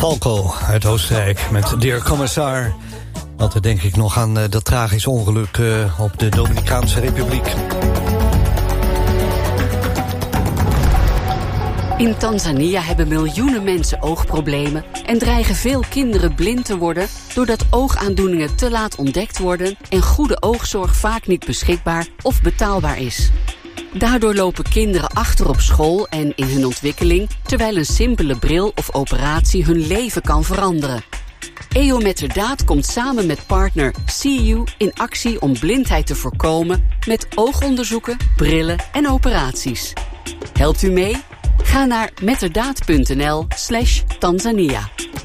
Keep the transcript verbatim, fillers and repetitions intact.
Falco uit Oostenrijk met Dear Commissar. Altijd denk ik nog aan uh, dat tragische ongeluk uh, op de Dominicaanse Republiek. In Tanzania hebben miljoenen mensen oogproblemen en dreigen veel kinderen blind te worden doordat oogaandoeningen te laat ontdekt worden en goede oogzorg vaak niet beschikbaar of betaalbaar is. Daardoor lopen kinderen achter op school en in hun ontwikkeling, terwijl een simpele bril of operatie hun leven kan veranderen. E O Metterdaad komt samen met partner C U in actie om blindheid te voorkomen met oogonderzoeken, brillen en operaties. Helpt u mee? Ga naar metterdaad punt n l slash Tanzania.